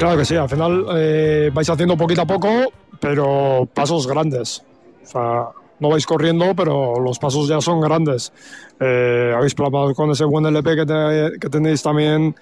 Claro que sí, al final vais haciendo poquito a poco, pero pasos grandes. O sea, no vais corriendo, pero los pasos ya son grandes. Habéis plasmado con ese buen LP que tenéis también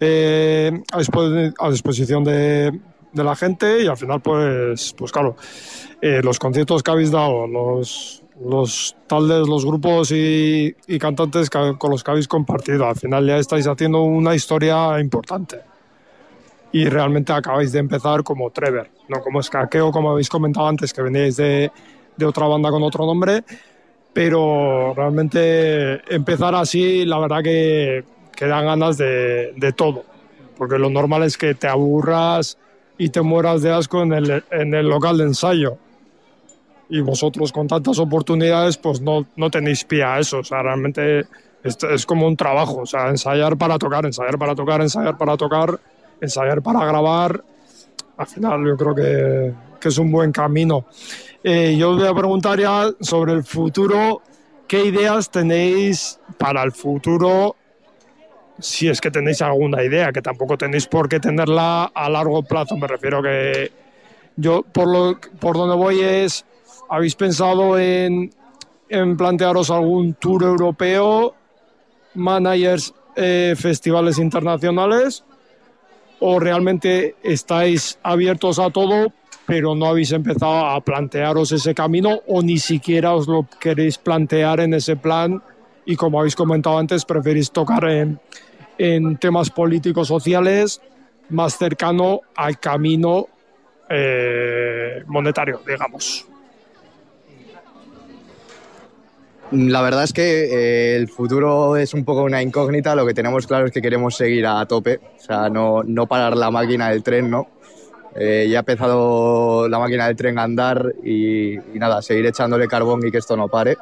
a disposición de la gente, y al final, pues claro, los conciertos que habéis dado, los taldes, los grupos y cantantes con los que habéis compartido, al final ya estáis haciendo una historia importante. Y realmente acabáis de empezar como Trevor, no como Escaqueo, como habéis comentado antes, que veníais de otra banda con otro nombre, pero realmente empezar así, la verdad que dan ganas de todo, porque lo normal es que te aburras y te mueras de asco en el local de ensayo, y vosotros con tantas oportunidades pues no tenéis pie a eso. O sea, realmente es como un trabajo, o sea, ensayar para tocar, ensayar para tocar, ensayar para tocar, ensayar para grabar. Al final yo creo que es un buen camino. Yo os voy a preguntar ya sobre el futuro. ¿Qué ideas tenéis para el futuro? Si es que tenéis alguna idea, que tampoco tenéis por qué tenerla a largo plazo. Me refiero que yo por donde voy es, ¿habéis pensado en plantearos algún tour europeo, managers, festivales internacionales, o realmente estáis abiertos a todo, pero no habéis empezado a plantearos ese camino, o ni siquiera os lo queréis plantear en ese plan, y como habéis comentado antes, preferís tocar en temas políticos sociales más cercano al camino monetario, digamos? La verdad es que el futuro es un poco una incógnita. Lo que tenemos claro es que queremos seguir a tope, o sea, no parar la máquina del tren, ¿no? Ya ha empezado la máquina del tren a andar y nada, seguir echándole carbón y que esto no pare.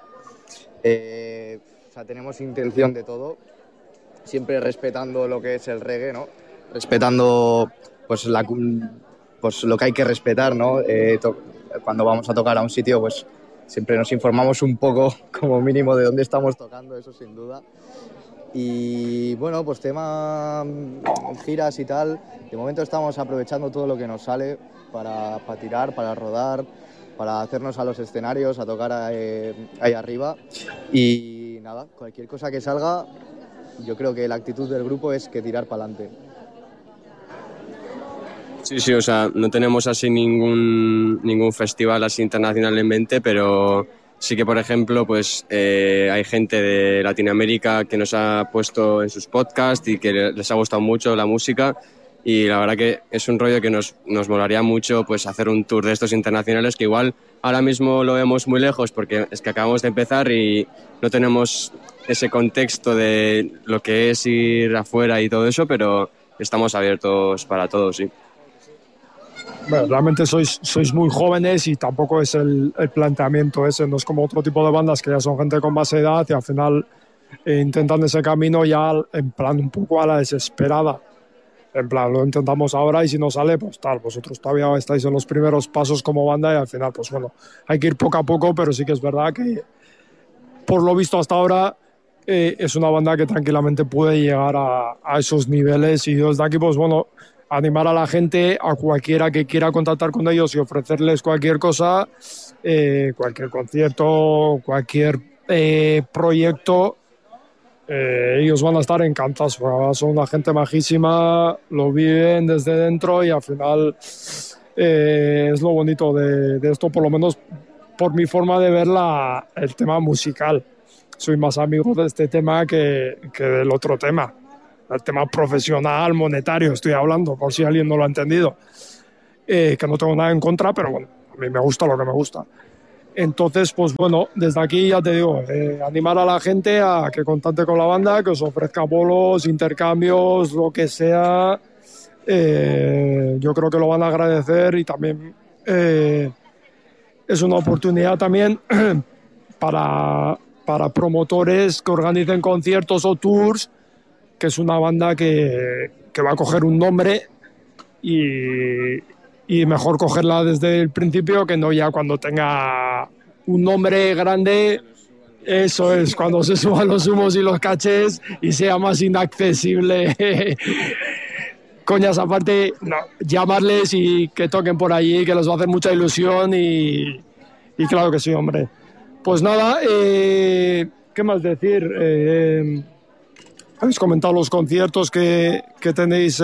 O sea, tenemos intención de todo, siempre respetando lo que es el reggae, ¿no? Respetando pues lo que hay que respetar, ¿no? Cuando vamos a tocar a un sitio, pues siempre nos informamos un poco, como mínimo, de dónde estamos tocando, eso sin duda. Y bueno, pues tema giras y tal, de momento estamos aprovechando todo lo que nos sale para tirar, para rodar, para hacernos a los escenarios, a tocar ahí arriba. Y nada, cualquier cosa que salga, yo creo que la actitud del grupo es que tirar para adelante. Sí, o sea, no tenemos así ningún festival así internacional en mente, pero sí que, por ejemplo, pues hay gente de Latinoamérica que nos ha puesto en sus podcasts y que les ha gustado mucho la música, y la verdad que es un rollo que nos molaría mucho, pues hacer un tour de estos internacionales, que igual ahora mismo lo vemos muy lejos porque es que acabamos de empezar y no tenemos ese contexto de lo que es ir afuera y todo eso, pero estamos abiertos para todo, sí. Bueno, realmente sois muy jóvenes y tampoco es el planteamiento ese, no es como otro tipo de bandas que ya son gente con más edad y al final intentan ese camino ya en plan un poco a la desesperada. En plan, lo intentamos ahora y si no sale, pues tal, vosotros todavía estáis en los primeros pasos como banda y al final, pues bueno, hay que ir poco a poco, pero sí que es verdad que por lo visto hasta ahora es una banda que tranquilamente puede llegar a esos niveles, y desde aquí, pues bueno, animar a la gente, a cualquiera que quiera contactar con ellos y ofrecerles cualquier cosa, cualquier concierto, cualquier proyecto, ellos van a estar encantados. Son una gente majísima, lo viven desde dentro y al final es lo bonito de esto, por lo menos por mi forma de ver el tema musical. Soy más amigo de este tema que del otro tema. El tema profesional, monetario, estoy hablando, por si alguien no lo ha entendido. Que no tengo nada en contra, pero bueno, a mí me gusta lo que me gusta. Entonces, pues bueno, desde aquí ya te digo, animar a la gente a que contacte con la banda, que os ofrezca bolos, intercambios, lo que sea. Yo creo que lo van a agradecer, y también es una oportunidad también para promotores que organicen conciertos o tours, que es una banda que va a coger un nombre, y mejor cogerla desde el principio que no ya cuando tenga un nombre grande. Eso es, cuando se suban los humos y los cachés y sea más inaccesible coñas aparte, no, llamarles y que toquen por allí, que les va a hacer mucha ilusión y claro que sí, hombre. Pues nada, ¿qué más decir? Habéis comentado los conciertos que tenéis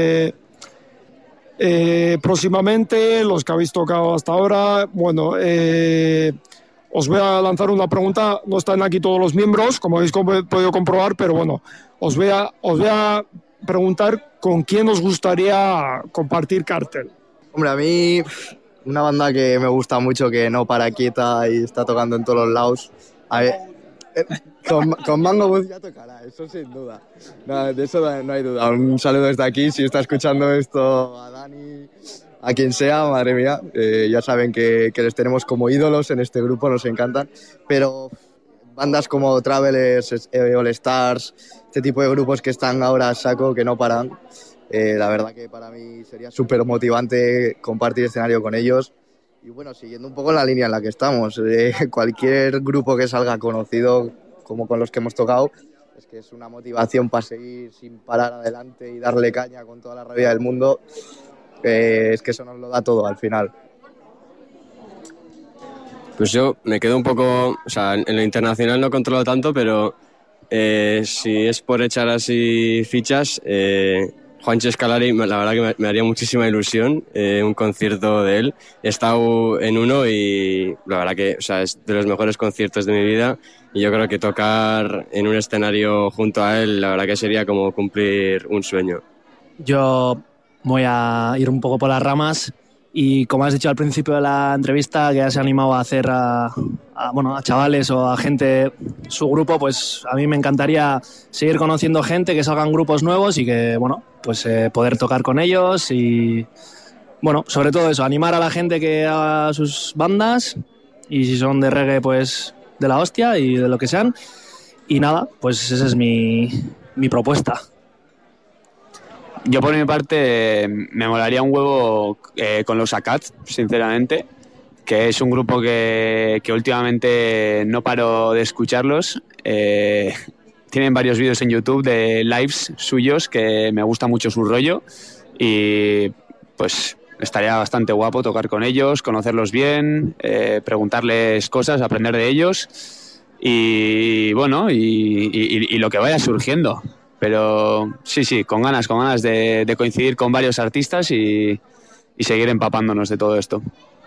próximamente, los que habéis tocado hasta ahora. Bueno, os voy a lanzar una pregunta. No están aquí todos los miembros, como habéis podido comprobar, pero bueno, os voy a preguntar con quién os gustaría compartir cartel. Hombre, a mí una banda que me gusta mucho, que no para quieta y está tocando en todos los lados. A ver, con Mango Booth ya tocará, eso sin duda. No, de eso no hay duda. Un saludo desde aquí, si está escuchando esto, a Dani, a quien sea, madre mía. Ya saben que les tenemos como ídolos en este grupo, nos encantan. Pero bandas como Travelers, All Stars, este tipo de grupos que están ahora a saco, que no paran. La verdad que para mí sería súper motivante compartir escenario con ellos. Y bueno, siguiendo un poco la línea en la que estamos, cualquier grupo que salga conocido, como con los que hemos tocado, es que es una motivación para seguir sin parar adelante y darle caña con toda la rabia del mundo. Es que eso nos lo da todo al final. Pues yo me quedo un poco, o sea, en lo internacional no controlo tanto, pero si es por echar así fichas, Juancho Escalari, la verdad que me haría muchísima ilusión un concierto de él. He estado en uno y la verdad que, o sea, es de los mejores conciertos de mi vida y yo creo que tocar en un escenario junto a él, la verdad que sería como cumplir un sueño. Yo voy a ir un poco por las ramas y, como has dicho al principio de la entrevista, que has animado a hacer a chavales o a gente su grupo, pues a mí me encantaría seguir conociendo gente, que salgan grupos nuevos y que, bueno, pues poder tocar con ellos y, bueno, sobre todo eso, animar a la gente que haga sus bandas y si son de reggae, pues de la hostia y de lo que sean. Y nada, pues esa es mi propuesta. Yo por mi parte me molaría un huevo con los ACAT, sinceramente, que es un grupo que últimamente no paro de escucharlos. Tienen varios vídeos en YouTube de lives suyos que me gusta mucho su rollo y pues estaría bastante guapo tocar con ellos, conocerlos bien, preguntarles cosas, aprender de ellos y bueno, y lo que vaya surgiendo. Pero sí, con ganas de coincidir con varios artistas y seguir empapándonos de todo esto.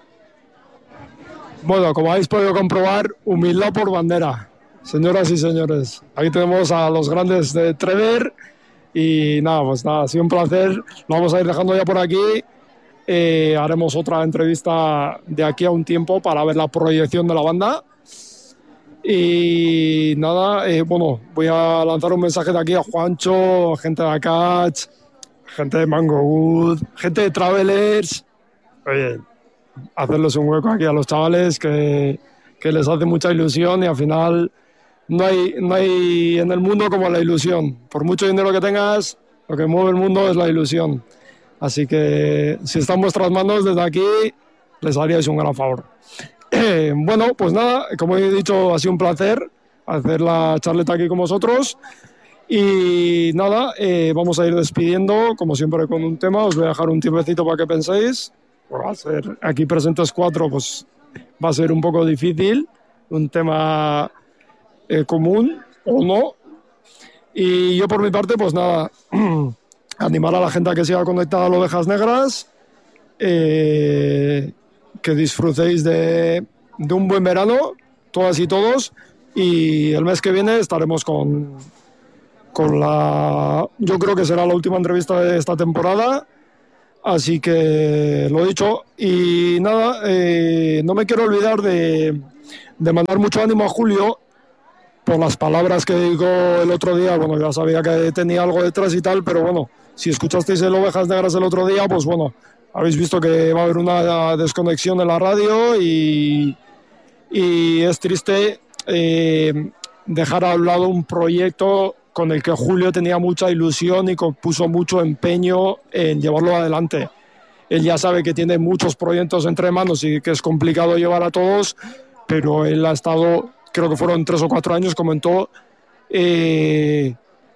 Bueno, como habéis podido comprobar, humildad por bandera. Señoras y señores, aquí tenemos a los grandes de Trever y nada, pues nada, ha sido un placer. Lo vamos a ir dejando ya por aquí. Haremos otra entrevista de aquí a un tiempo para ver la proyección de la banda. Y nada, bueno, voy a lanzar un mensaje de aquí a Juancho, gente de Catch, gente de Mango Wood, gente de Travelers. Oye, hacerles un hueco aquí a los chavales que les hace mucha ilusión y al final no hay en el mundo como la ilusión. Por mucho dinero que tengas, lo que mueve el mundo es la ilusión. Así que si está en vuestras manos, desde aquí les haríais un gran favor. Bueno, pues nada, como he dicho, ha sido un placer hacer la charleta aquí con vosotros y nada, vamos a ir despidiendo como siempre con un tema. Os voy a dejar un tiempecito para que penséis. Pues va a ser aquí presentes 4, pues va a ser un poco difícil, un tema común o no. Y yo por mi parte, pues nada, animar a la gente a que siga conectada a las Ovejas Negras, que disfrutéis de un buen verano, todas y todos, y el mes que viene estaremos con la... Yo creo que será la última entrevista de esta temporada, así que lo dicho, y nada, no me quiero olvidar de mandar mucho ánimo a Julio por las palabras que dijo el otro día. Bueno, ya sabía que tenía algo detrás y tal, pero bueno, si escuchasteis el Ovejas Negras el otro día, pues bueno, habéis visto que va a haber una desconexión en la radio y es triste dejar a un lado un proyecto con el que Julio tenía mucha ilusión y puso mucho empeño en llevarlo adelante. Él ya sabe que tiene muchos proyectos entre manos y que es complicado llevar a todos, pero él ha estado, creo que fueron 3 o 4 años, comentó,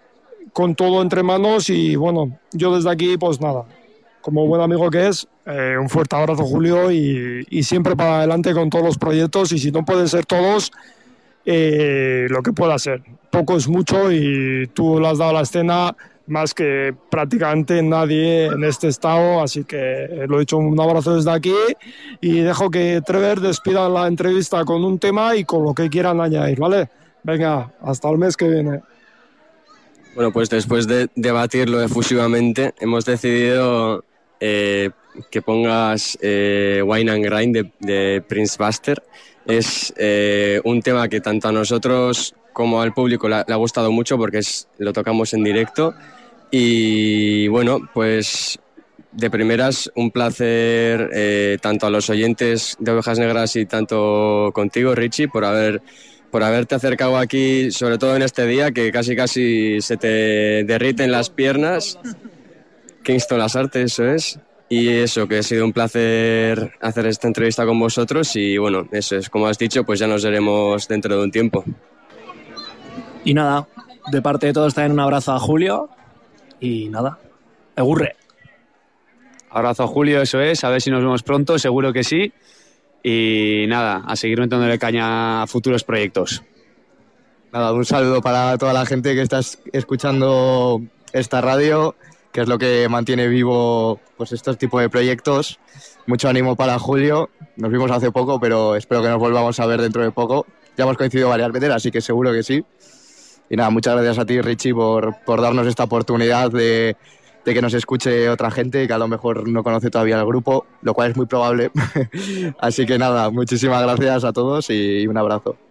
con todo entre manos y bueno, yo desde aquí pues nada, como buen amigo que es, un fuerte abrazo Julio y siempre para adelante con todos los proyectos y si no pueden ser todos, lo que pueda ser. Poco es mucho y tú le has dado a la escena más que prácticamente nadie en este estado, así que lo he dicho, un abrazo desde aquí y dejo que Trevor despida la entrevista con un tema y con lo que quieran añadir, ¿vale? Venga, hasta el mes que viene. Bueno, pues después de debatirlo efusivamente, hemos decidido que pongas Wine and Grind de Prince Buster. Es un tema que tanto a nosotros como al público le ha gustado mucho porque lo tocamos en directo. Y bueno, pues de primeras un placer tanto a los oyentes de Ovejas Negras y tanto contigo, Richie, por haberte acercado aquí, sobre todo en este día que casi se te derriten las piernas. Kingston Las Artes, eso es. Y eso, que ha sido un placer hacer esta entrevista con vosotros y bueno, eso es, como has dicho, pues ya nos veremos dentro de un tiempo. Y nada, de parte de todos también un abrazo a Julio y nada, egurre. Abrazo a Julio, eso es, a ver si nos vemos pronto, seguro que sí. Y nada, a seguir metiéndole caña a futuros proyectos. Nada, un saludo para toda la gente que está escuchando esta radio, que es lo que mantiene vivo pues estos tipos de proyectos. Mucho ánimo para Julio, nos vimos hace poco, pero espero que nos volvamos a ver dentro de poco. Ya hemos coincidido varias veces, así que seguro que sí. Y nada, muchas gracias a ti, Richie, por darnos esta oportunidad de que nos escuche otra gente que a lo mejor no conoce todavía el grupo, lo cual es muy probable. Así que nada, muchísimas gracias a todos y un abrazo.